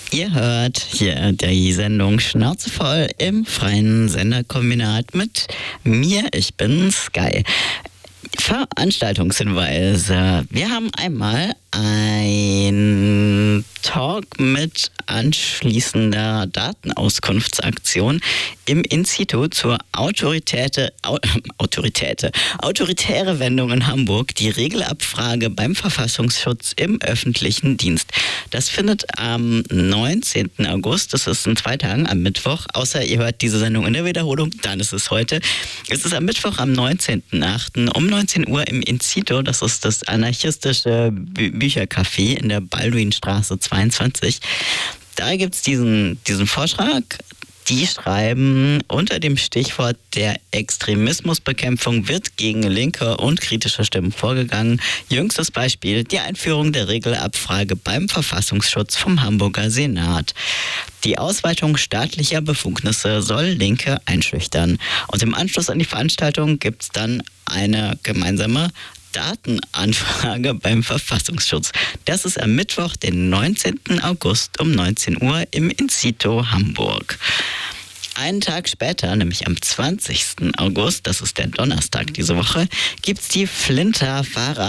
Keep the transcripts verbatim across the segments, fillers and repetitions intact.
Ihr hört hier die Sendung Schnauze voll im freien Senderkombinat mit mir. Ich bin Sky. Veranstaltungshinweise. Wir haben einmal ein Talk mit anschließender Datenauskunftsaktion im In-Situ zur Autoritäte, Au, Autoritäte, autoritäre Wendung in Hamburg, die Regelabfrage beim Verfassungsschutz im öffentlichen Dienst. Das findet am neunzehnten August, das ist in zwei Tagen, am Mittwoch, außer ihr hört diese Sendung in der Wiederholung, dann ist es heute. Es ist am Mittwoch, am neunzehnten achten um neunzehn Uhr im In-Situ, das ist das anarchistische Bü- Büchercafé in der Balduinstraße zweiundzwanzig. Da gibt es diesen, diesen Vorschlag. Die schreiben unter dem Stichwort der Extremismusbekämpfung wird gegen linke und kritische Stimmen vorgegangen. Jüngstes Beispiel, die Einführung der Regelabfrage beim Verfassungsschutz vom Hamburger Senat. Die Ausweitung staatlicher Befugnisse soll Linke einschüchtern. Und im Anschluss an die Veranstaltung gibt es dann eine gemeinsame Datenanfrage beim Verfassungsschutz. Das ist am Mittwoch, den neunzehnten August um neunzehn Uhr im In-Situ Hamburg. Einen Tag später, nämlich am zwanzigsten August, das ist der Donnerstag diese Woche, gibt es die Flinter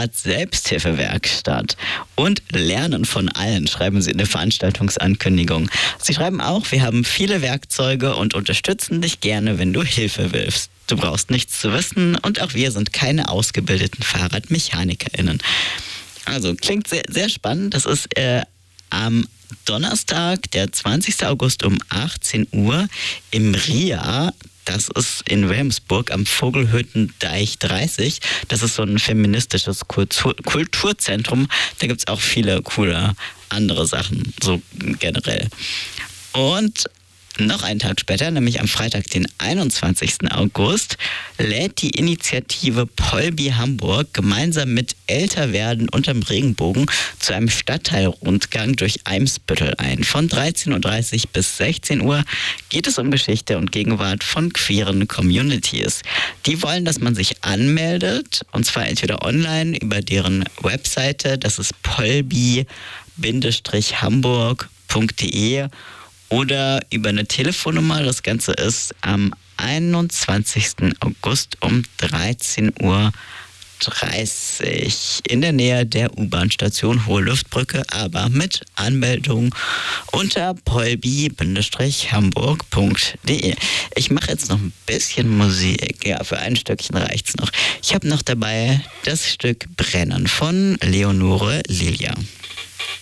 Fahrrad-Selbsthilfewerkstatt. Und Lernen von allen, schreiben sie in der Veranstaltungsankündigung. Sie schreiben auch, wir haben viele Werkzeuge und unterstützen dich gerne, wenn du Hilfe willst. Du brauchst nichts zu wissen und auch wir sind keine ausgebildeten FahrradmechanikerInnen. Also klingt sehr, sehr spannend. Das ist äh, am Donnerstag, der zwanzigsten August um achtzehn Uhr im R I A. Das ist in Wilhelmsburg am Vogelhüttendeich dreißig. Das ist so ein feministisches Kultur- Kulturzentrum. Da gibt es auch viele coole andere Sachen, so generell. Und noch einen Tag später, nämlich am Freitag, den einundzwanzigsten August, lädt die Initiative Polby Hamburg gemeinsam mit Älterwerden unterm Regenbogen zu einem Stadtteilrundgang durch Eimsbüttel ein. Von dreizehn Uhr dreißig bis sechzehn Uhr geht es um Geschichte und Gegenwart von queeren Communities. Die wollen, dass man sich anmeldet, und zwar entweder online über deren Webseite, das ist polby Hamburg punkt de, oder über eine Telefonnummer. Das Ganze ist am einundzwanzigsten August um dreizehn Uhr dreißig in der Nähe der U-Bahn-Station Hohe Luftbrücke, aber mit Anmeldung unter polby Hamburg punkt de. Ich mache jetzt noch ein bisschen Musik. Ja, für ein Stückchen reicht's noch. Ich habe noch dabei das Stück Brennen von Leonore Lilia.